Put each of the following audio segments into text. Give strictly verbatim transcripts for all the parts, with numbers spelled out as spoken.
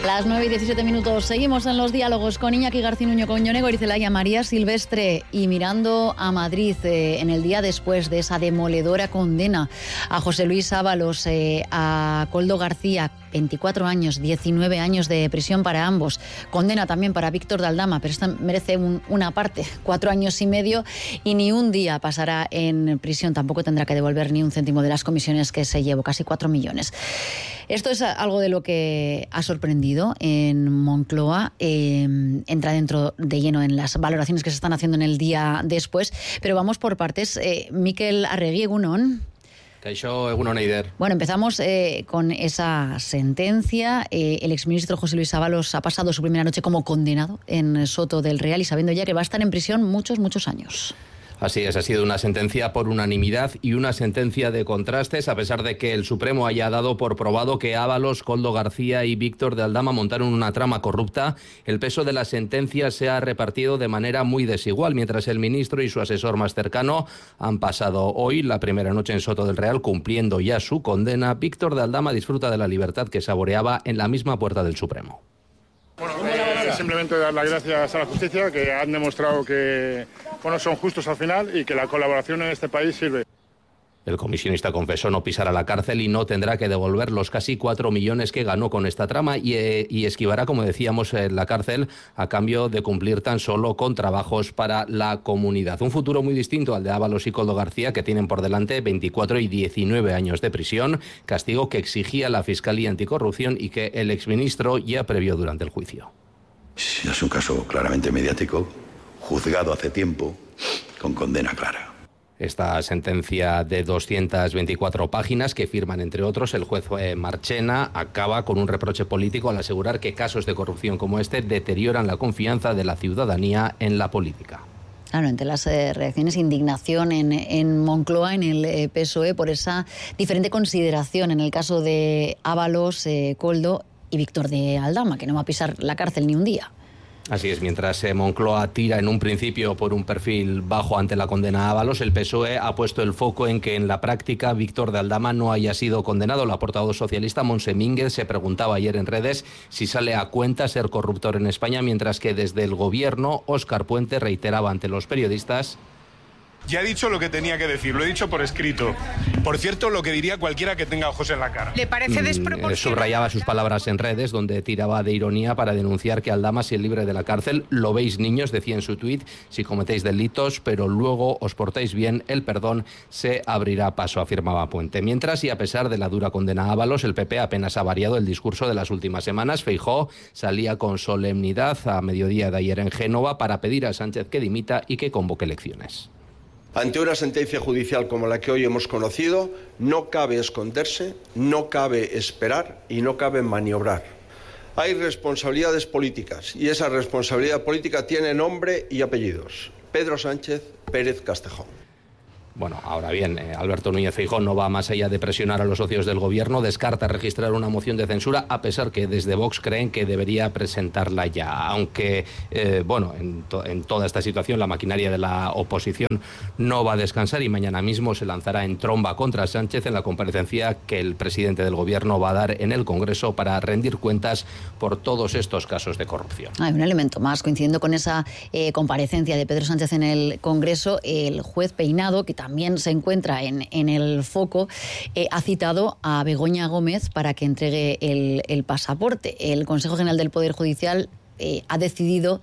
Las nueve y diecisiete minutos. Seguimos en los diálogos con Iñaki Garcinuño, con Jon Egor y Celaya María Silvestre, y mirando a Madrid eh, en el día después de esa demoledora condena a José Luis Ábalos, eh, a Koldo García, veinticuatro años, diecinueve años de prisión para ambos. Condena también para Víctor de Aldama, pero esta merece un, una parte, cuatro años y medio, y ni un día pasará en prisión. Tampoco tendrá que devolver ni un céntimo de las comisiones que se llevó, casi cuatro millones. Esto es algo de lo que ha sorprendido en Moncloa. Eh, entra dentro de lleno en las valoraciones que se están haciendo en el día después, pero vamos por partes. Eh, Mikel Arregui, egunon. Kaixo, egunon Eider. Bueno, empezamos eh, con esa sentencia. Eh, el exministro José Luis Ábalos ha pasado su primera noche como condenado en Soto del Real y sabiendo ya que va a estar en prisión muchos, muchos años. Así es, ha sido una sentencia por unanimidad y una sentencia de contrastes, a pesar de que el Supremo haya dado por probado que Ábalos, Koldo García y Víctor de Aldama montaron una trama corrupta. El peso de la sentencia se ha repartido de manera muy desigual, mientras el ministro y su asesor más cercano han pasado hoy la primera noche en Soto del Real cumpliendo ya su condena. Víctor de Aldama disfruta de la libertad que saboreaba en la misma puerta del Supremo. Bueno, eh, simplemente dar las gracias a la justicia, que han demostrado que bueno, son justos al final y que la colaboración en este país sirve. El comisionista confesó no pisar a la cárcel y no tendrá que devolver los casi cuatro millones que ganó con esta trama y, eh, y esquivará, como decíamos, eh, la cárcel a cambio de cumplir tan solo con trabajos para la comunidad. Un futuro muy distinto al de Ábalos y Koldo García, que tienen por delante veinticuatro y diecinueve años de prisión, castigo que exigía la Fiscalía Anticorrupción y que el exministro ya previó durante el juicio. Sí, es un caso claramente mediático, juzgado hace tiempo, con condena clara. Esta sentencia de doscientas veinticuatro páginas que firman, entre otros, el juez Marchena, acaba con un reproche político al asegurar que casos de corrupción como este deterioran la confianza de la ciudadanía en la política. Claro, entre las eh, reacciones, indignación en, en Moncloa, en el eh, P S O E, por esa diferente consideración en el caso de Ábalos, eh, Koldo y Víctor de Aldama, que no va a pisar la cárcel ni un día. Así es, mientras eh, Moncloa tira en un principio por un perfil bajo ante la condena a Ábalos, el P S O E ha puesto el foco en que en la práctica Víctor de Aldama no haya sido condenado. La portavoz socialista Montse Mínguez se preguntaba ayer en redes si sale a cuenta ser corruptor en España, mientras que desde el gobierno Óscar Puente reiteraba ante los periodistas: ya he dicho lo que tenía que decir, lo he dicho por escrito. Por cierto, lo que diría cualquiera que tenga ojos en la cara. ¿Le parece desproporcionado? Mm, subrayaba sus palabras en redes, donde tiraba de ironía para denunciar que Aldama, si es libre de la cárcel, lo veis, niños, decía en su tuit, si cometéis delitos, pero luego os portáis bien, el perdón se abrirá paso, afirmaba Puente. Mientras, y a pesar de la dura condena a Ábalos, el P P apenas ha variado el discurso de las últimas semanas. Feijóo salía con solemnidad a mediodía de ayer en Génova para pedir a Sánchez que dimita y que convoque elecciones. Ante una sentencia judicial como la que hoy hemos conocido, no cabe esconderse, no cabe esperar y no cabe maniobrar. Hay responsabilidades políticas y esa responsabilidad política tiene nombre y apellidos: Pedro Sánchez Pérez Castejón. Bueno, ahora bien, eh, Alberto Núñez Feijóo no va más allá de presionar a los socios del gobierno, descarta registrar una moción de censura, a pesar que desde Vox creen que debería presentarla ya. Aunque, eh, bueno, en, to en toda esta situación la maquinaria de la oposición no va a descansar y mañana mismo se lanzará en tromba contra Sánchez en la comparecencia que el presidente del gobierno va a dar en el Congreso para rendir cuentas por todos estos casos de corrupción. Hay un elemento más, coincidiendo con esa eh, comparecencia de Pedro Sánchez en el Congreso, el juez Peinado, que también se encuentra en, en el foco, eh, ha citado a Begoña Gómez para que entregue el, el pasaporte. El Consejo General del Poder Judicial eh, ha decidido,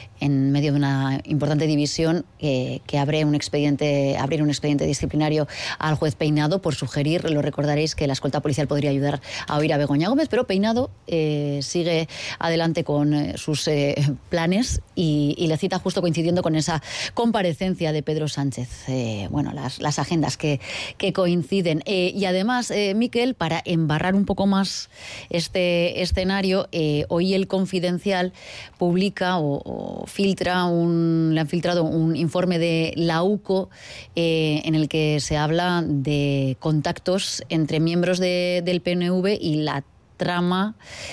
en medio de una importante división, eh, que abre un expediente, abrir un expediente disciplinario al juez Peinado por sugerir, lo recordaréis, que la escolta policial podría ayudar a oír a Begoña Gómez, pero Peinado eh, sigue adelante con eh, sus eh, planes y, y le cita justo coincidiendo con esa comparecencia de Pedro Sánchez. Eh, bueno, las, las agendas que, que coinciden. Eh, y además, eh, Miquel, para embarrar un poco más este escenario, eh, hoy El Confidencial publica o, o filtra un, le han filtrado un informe de la U C O eh, en el que se habla de contactos entre miembros de, del P N V y la trama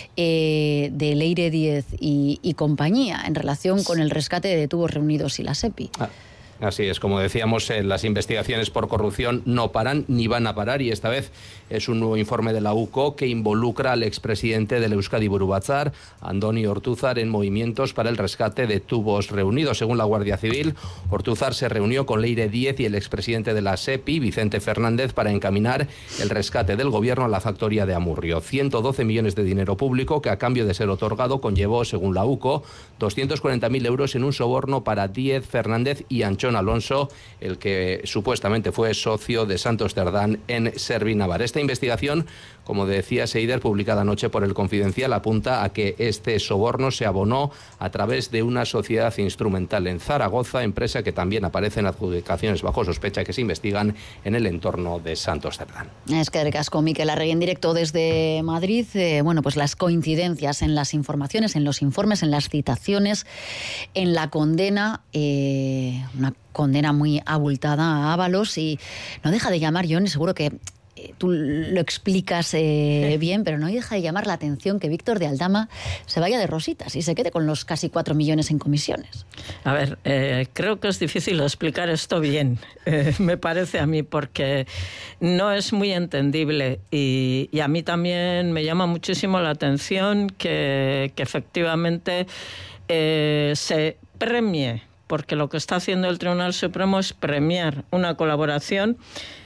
eh, de Leire Díez y, y compañía en relación con el rescate de Tubos Reunidos y la SEPI. Ah. Así es, como decíamos, eh, las investigaciones por corrupción no paran ni van a parar, y esta vez es un nuevo informe de la U C O que involucra al expresidente del Euskadi Buru Batzar, Andoni Ortuzar, en movimientos para el rescate de tubos reunidos. Según la Guardia Civil, Ortuzar se reunió con Leire Díez y el expresidente de la SEPI, Vicente Fernández, para encaminar el rescate del gobierno a la factoría de Amurrio. ciento doce millones de dinero público que, a cambio de ser otorgado, conllevó, según la U C O, doscientos cuarenta mil euros en un soborno para Díez, Fernández y Anchón Alonso, el que supuestamente fue socio de Santos Cerdán en Servinavar. Esta investigación, como decía Seider, publicada anoche por El Confidencial, apunta a que este soborno se abonó a través de una sociedad instrumental en Zaragoza, empresa que también aparece en adjudicaciones bajo sospecha que se investigan en el entorno de Santos Cerdán. Es que recasco Miquel Arregui en directo desde Madrid. Eh, bueno, pues las coincidencias en las informaciones, en los informes, en las citaciones, en la condena, eh, una condena muy abultada a Ábalos, y no deja de llamar, John, seguro que eh, tú lo explicas eh, bien, pero no deja de llamar la atención que Víctor de Aldama se vaya de rositas y se quede con los casi cuatro millones en comisiones. A ver, eh, creo que es difícil explicar esto bien, eh, me parece a mí, porque no es muy entendible, y, y a mí también me llama muchísimo la atención que, que efectivamente eh, se premie, porque lo que está haciendo el Tribunal Supremo es premiar una colaboración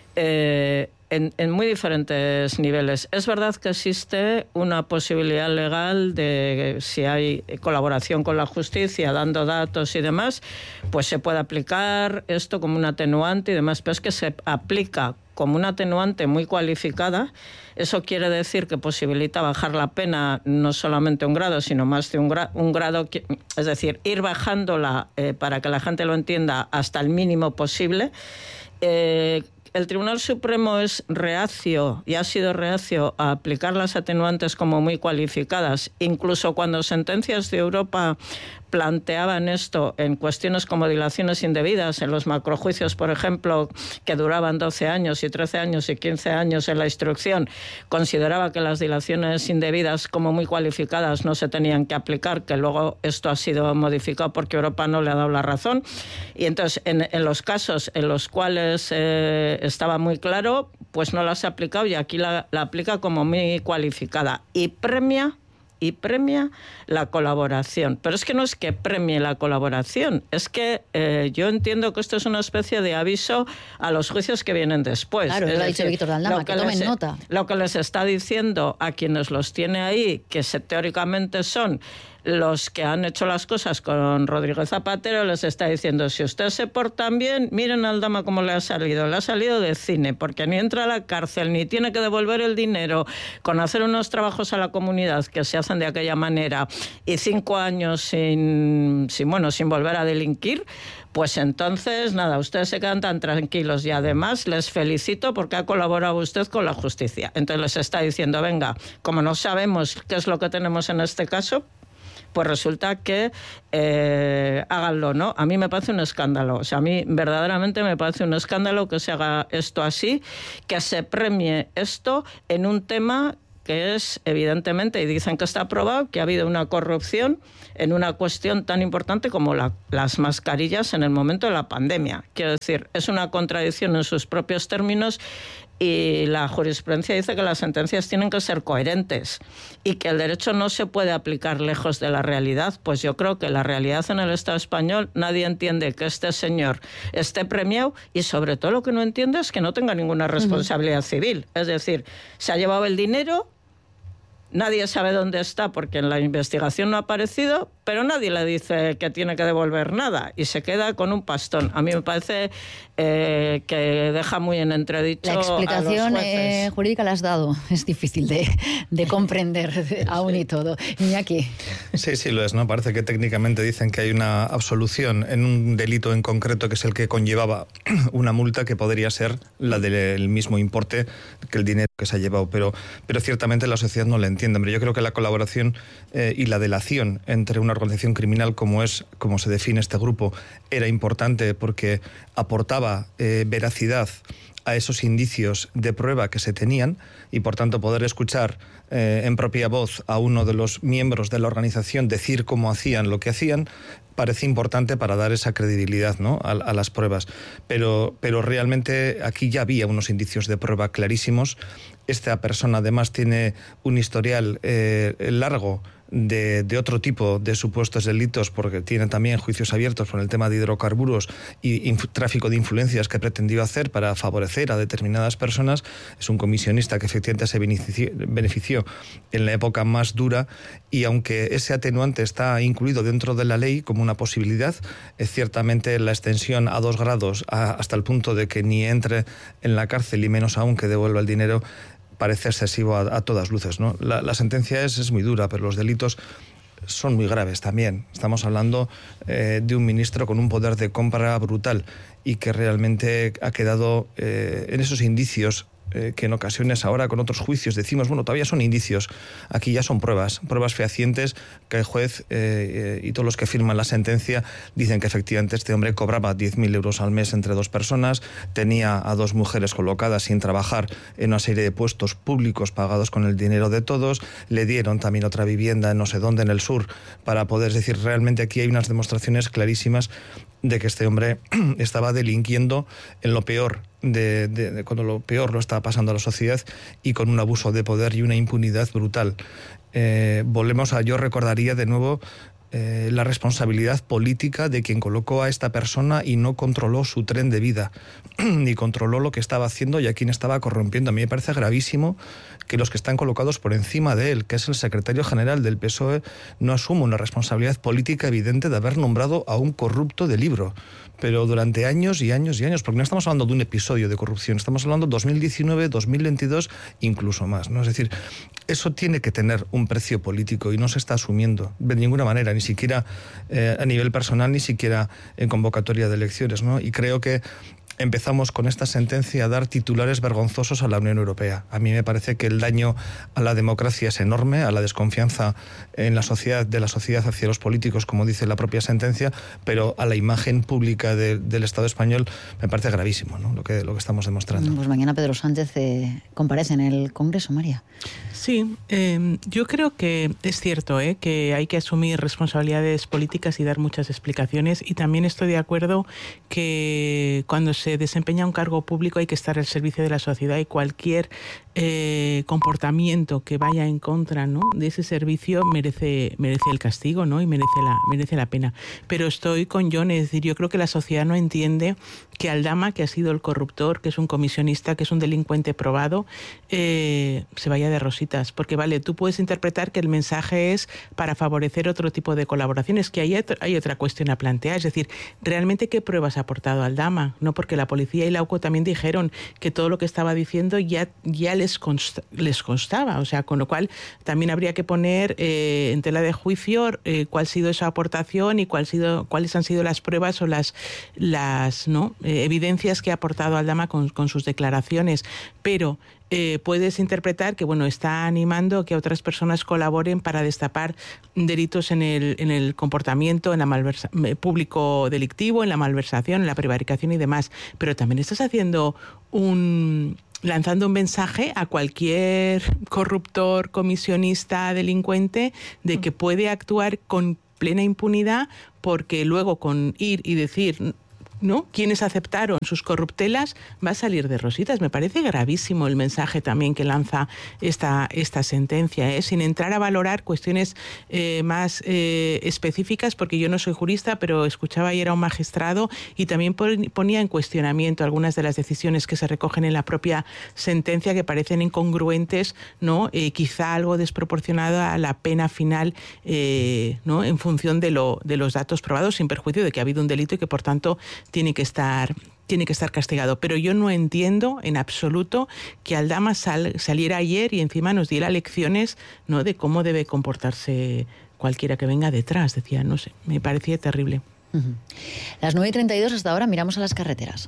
eh, en, en muy diferentes niveles. Es verdad que existe una posibilidad legal de, si hay colaboración con la justicia, dando datos y demás, pues se puede aplicar esto como un atenuante y demás, pero es que se aplica como una atenuante muy cualificada. Eso quiere decir que posibilita bajar la pena no solamente un grado, sino más de un, gra un grado, es decir, ir bajándola eh, para que la gente lo entienda hasta el mínimo posible. Eh, el Tribunal Supremo es reacio y ha sido reacio a aplicar las atenuantes como muy cualificadas, incluso cuando sentencias de Europa planteaban esto en cuestiones como dilaciones indebidas, en los macrojuicios, por ejemplo, que duraban doce años y trece años y quince años en la instrucción, consideraba que las dilaciones indebidas como muy cualificadas no se tenían que aplicar, que luego esto ha sido modificado porque Europa no le ha dado la razón. Y entonces, en, en los casos en los cuales eh, estaba muy claro, pues no las ha aplicado, y aquí la, la aplica como muy cualificada y premia y premia la colaboración. Pero es que no es que premie la colaboración, es que eh, yo entiendo que esto es una especie de aviso a los juicios que vienen después. Claro, es lo ha decir, dicho Víctor de Aldama, que, que tomen les, nota. Lo que les está diciendo a quienes los tiene ahí, que se, teóricamente son los que han hecho las cosas con Rodríguez Zapatero, les está diciendo: si ustedes se portan bien, miren a Aldama cómo le ha salido. Le ha salido de cine, porque ni entra a la cárcel, ni tiene que devolver el dinero, con hacer unos trabajos a la comunidad que se hacen de aquella manera, y cinco años sin, sin, bueno, sin volver a delinquir. Pues entonces, nada, ustedes se quedan tan tranquilos, y además les felicito porque ha colaborado usted con la justicia. Entonces les está diciendo: venga, como no sabemos qué es lo que tenemos en este caso, pues resulta que eh, háganlo, ¿no? A mí me parece un escándalo. O sea, a mí verdaderamente me parece un escándalo que se haga esto así, que se premie esto en un tema que es, evidentemente, y dicen que está probado, que ha habido una corrupción en una cuestión tan importante como la, las mascarillas en el momento de la pandemia. Quiero decir, es una contradicción en sus propios términos, y la jurisprudencia dice que las sentencias tienen que ser coherentes y que el derecho no se puede aplicar lejos de la realidad. Pues yo creo que la realidad en el Estado español, nadie entiende que este señor esté premiado, y sobre todo lo que no entiende es que no tenga ninguna responsabilidad uh-huh. civil. Es decir, se ha llevado el dinero, nadie sabe dónde está porque en la investigación no ha aparecido, pero nadie le dice que tiene que devolver nada y se queda con un pastón. A mí me parece eh, que deja muy en entredicho. La explicación a los eh, jurídica la has dado. Es difícil de, de comprender aún y todo. Iñaki. Sí, sí, lo es, ¿no? Parece que técnicamente dicen que hay una absolución en un delito en concreto, que es el que conllevaba una multa que podría ser la del mismo importe que el dinero que se ha llevado, pero, pero ciertamente la sociedad no la entiende. Pero yo creo que la colaboración eh, y la delación entre una organización criminal como es, como se define este grupo, era importante porque aportaba eh, veracidad a esos indicios de prueba que se tenían y por tanto poder escuchar eh, en propia voz a uno de los miembros de la organización decir cómo hacían lo que hacían, parece importante para dar esa credibilidad, ¿no?, a, a las pruebas. Pero, pero realmente aquí ya había unos indicios de prueba clarísimos. Esta persona además tiene un historial eh, largo De, de otro tipo de supuestos delitos, porque tiene también juicios abiertos por el tema de hidrocarburos y inf- tráfico de influencias que pretendió hacer para favorecer a determinadas personas. Es un comisionista que efectivamente se benefició, benefició en la época más dura, y aunque ese atenuante está incluido dentro de la ley como una posibilidad, es ciertamente la extensión a dos grados a, hasta el punto de que ni entre en la cárcel y menos aún que devuelva el dinero, parece excesivo a, a todas luces, ¿no? La, la sentencia es, es muy dura, pero los delitos son muy graves también. Estamos hablando eh, de un ministro con un poder de compra brutal y que realmente ha quedado eh, en esos indicios eh, que en ocasiones ahora con otros juicios decimos, bueno, todavía son indicios. Aquí ya son pruebas, pruebas fehacientes que el juez eh, y todos los que firman la sentencia dicen que efectivamente este hombre cobraba diez mil euros al mes entre dos personas, tenía a dos mujeres colocadas sin trabajar en una serie de puestos públicos pagados con el dinero de todos, le dieron también otra vivienda en no sé dónde en el sur para poder decir, realmente aquí hay unas demostraciones clarísimas de que este hombre estaba delinquiendo en lo peor, de, de, de cuando lo peor lo estaba pasando a la sociedad, y con un abuso de poder y una impunidad brutal. Eh, volvemos a, yo recordaría de nuevo eh, la responsabilidad política de quien colocó a esta persona y no controló su tren de vida, ni controló lo que estaba haciendo y a quien estaba corrompiendo. A mí me parece gravísimo que los que están colocados por encima de él, que es el secretario general del P S O E, no asuma una responsabilidad política evidente de haber nombrado a un corrupto de libro, pero durante años y años y años, porque no estamos hablando de un episodio de corrupción, estamos hablando de dos mil diecinueve, dos mil veintidós, incluso más, ¿no? Es decir, eso tiene que tener un precio político y no se está asumiendo de ninguna manera, ni siquiera eh, a nivel personal, ni siquiera en convocatoria de elecciones, ¿no? Y creo que empezamos con esta sentencia a dar titulares vergonzosos a la Unión Europea. A mí me parece que el daño a la democracia es enorme, a la desconfianza en la sociedad, de la sociedad hacia los políticos, como dice la propia sentencia, pero a la imagen pública de, del Estado español me parece gravísimo, ¿no?, lo que, lo que estamos demostrando. Pues mañana Pedro Sánchez eh, comparece en el Congreso, María. Sí, eh, yo creo que es cierto eh, que hay que asumir responsabilidades políticas y dar muchas explicaciones, y también estoy de acuerdo que cuando se desempeña un cargo público hay que estar al servicio de la sociedad, y cualquier eh, comportamiento que vaya en contra, ¿no?, de ese servicio merece merece el castigo, ¿no?, y merece la merece la pena. Pero estoy con John, es decir, yo creo que la sociedad no entiende que Aldama, que ha sido el corruptor, que es un comisionista, que es un delincuente probado, eh, se vaya de rositas, porque vale, tú puedes interpretar que el mensaje es para favorecer otro tipo de colaboraciones, que hay, hay otra cuestión a plantear, es decir, realmente qué pruebas ha aportado Aldama, no, porque la policía y la U C O también dijeron que todo lo que estaba diciendo ya, ya les, consta, les constaba, o sea, con lo cual también habría que poner eh, en tela de juicio eh, cuál ha sido esa aportación y cuál sido, cuáles han sido las pruebas o las, las ¿no? eh, evidencias que ha aportado Aldama con, con sus declaraciones, pero Eh, puedes interpretar que bueno, está animando a que otras personas colaboren para destapar delitos en el, en el comportamiento, en la malversa, público delictivo, en la malversación, en la prevaricación y demás. Pero también estás haciendo un lanzando un mensaje a cualquier corruptor, comisionista, delincuente, de que puede actuar con plena impunidad, porque luego con ir y decir, ¿no?, quienes aceptaron sus corruptelas, va a salir de rositas. Me parece gravísimo el mensaje también que lanza esta, esta sentencia, ¿eh? Sin entrar a valorar cuestiones eh, más eh, específicas, porque yo no soy jurista, pero escuchaba ayer a un magistrado y también ponía en cuestionamiento algunas de las decisiones que se recogen en la propia sentencia, que parecen incongruentes, ¿no?, eh, quizá algo desproporcionada a la pena final, eh, ¿no?, en función de, lo, de los datos probados, sin perjuicio de que ha habido un delito y que por tanto tiene que estar tiene que estar castigado. Pero yo no entiendo en absoluto que Aldama sal, saliera ayer y encima nos diera lecciones, ¿no?, de cómo debe comportarse cualquiera que venga detrás. Decía, no sé, me parecía terrible. Uh-huh. Las nueve y treinta y dos hasta ahora, miramos a las carreteras.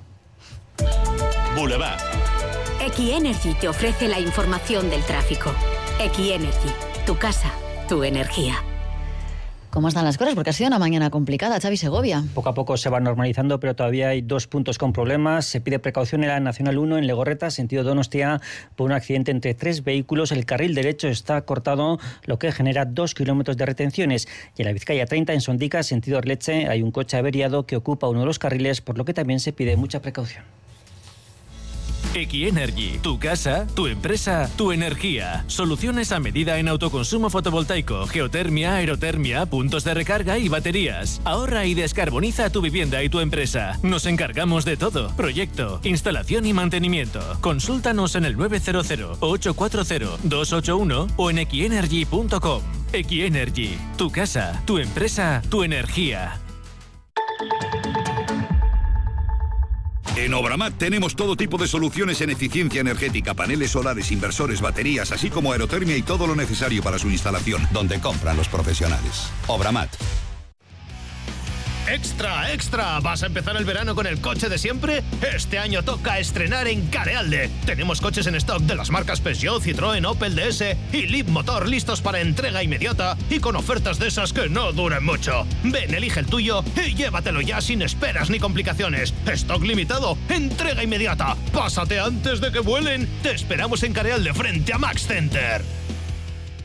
Boulevard. Equienergy te ofrece la información del tráfico. Equienergy, tu casa, tu energía. cómo están las cosas, porque ha sido una mañana complicada, Xavi Segovia. Poco a poco se va normalizando, pero todavía hay dos puntos con problemas. Se pide precaución en la Nacional uno en Legorreta, sentido Donostia, por un accidente entre tres vehículos. El carril derecho está cortado, lo que genera dos kilómetros de retenciones. Y en la Vizcaya treinta, en Sondica, sentido Orleche, hay un coche averiado que ocupa uno de los carriles, por lo que también se pide mucha precaución. Equienergy, tu casa, tu empresa, tu energía. Soluciones a medida en autoconsumo fotovoltaico, geotermia, aerotermia, puntos de recarga y baterías. Ahorra y descarboniza tu vivienda y tu empresa. Nos encargamos de todo. Proyecto, instalación y mantenimiento. Consúltanos en el nueve cero cero, ocho cuatro cero, dos ocho uno o en equienergy punto com. Equienergy, tu casa, tu empresa, tu energía. En Obramat tenemos todo tipo de soluciones en eficiencia energética, paneles solares, inversores, baterías, así como aerotermia y todo lo necesario para su instalación, donde compran los profesionales. Obramat. ¡Extra, extra! ¿Vas a empezar el verano con el coche de siempre? Este año toca estrenar en Carealde. Tenemos coches en stock de las marcas Peugeot, Citroën, Opel, D S y Leapmotor listos para entrega inmediata y con ofertas de esas que no duran mucho. Ven, elige el tuyo y llévatelo ya sin esperas ni complicaciones. Stock limitado, entrega inmediata. Pásate antes de que vuelen. Te esperamos en Carealde frente a Max Center.